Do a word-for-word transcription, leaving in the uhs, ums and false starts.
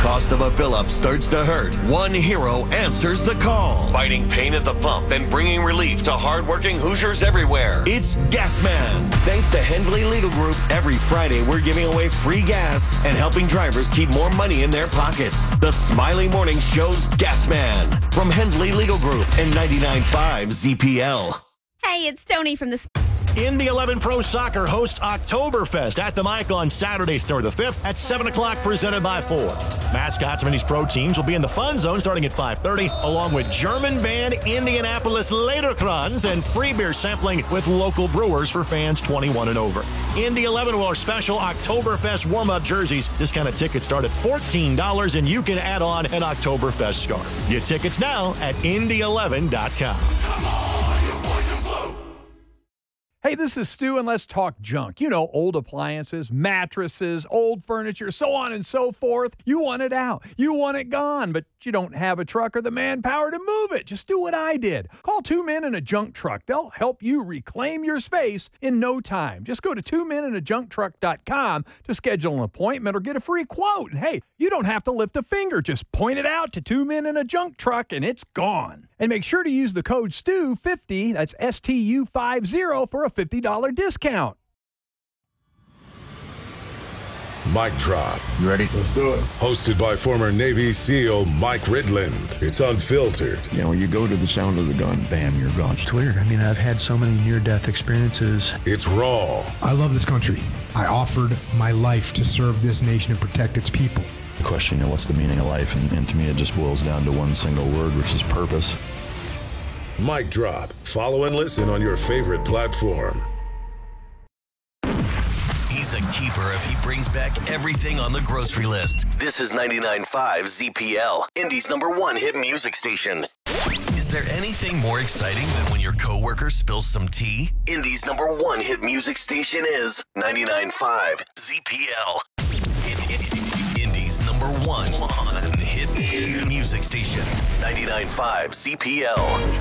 cost of a fill-up starts to hurt, one hero answers the call, fighting pain at the pump and bringing relief to hardworking Hoosiers everywhere. It's Gasman. Thanks to Hensley Legal Group, every Friday we're giving away free gas and helping drivers keep more money in their pockets. The Smiley Morning Show's Gasman from Hensley Legal Group and ninety-nine point five Z P L. Hey, it's Tony from the... Indy eleven Pro Soccer hosts Oktoberfest at the Mike on Saturday, September the fifth at seven o'clock, presented by Ford. Mascots from these pro teams will be in the fun zone starting at five thirty, along with German band Indianapolis Lederkranz and free beer sampling with local brewers for fans twenty-one and over. Indy eleven will have special Oktoberfest warm-up jerseys. Discounted tickets start at fourteen dollars, and you can add on an Oktoberfest scarf. Get tickets now at indy eleven dot com. Come on, you boys in blue. Hey, this is Stu, and let's talk junk. You know, old appliances, mattresses, old furniture, so on and so forth. You want it out. You want it gone, but you don't have a truck or the manpower to move it. Just do what I did. Call Two Men in a Junk Truck. They'll help you reclaim your space in no time. Just go to two men in a junk truck dot com to schedule an appointment or get a free quote. And hey, you don't have to lift a finger. Just point it out to Two Men in a Junk Truck, and it's gone. And make sure to use the code S T U fifty, that's S T U fifty, for a fifty dollars discount. Mic Drop. You ready? Let's do it. Hosted by former Navy SEAL Mike Ridland. It's unfiltered. You know, you go to the sound of the gun, bam, you're gone. It's weird. I mean, I've had so many near-death experiences. It's raw. I love this country. I offered my life to serve this nation and protect its people. The question, you know, what's the meaning of life? And, and to me, it just boils down to one single word, which is purpose. Mic Drop. Follow and listen on your favorite platform. He's a keeper if he brings back everything on the grocery list. This is ninety-nine point five Z P L, Indy's number one hit music station. Is there anything more exciting than when your coworker spills some tea? Indy's number one hit music station is ninety-nine point five Z P L. Indy's number one hit music station, ninety-nine point five Z P L.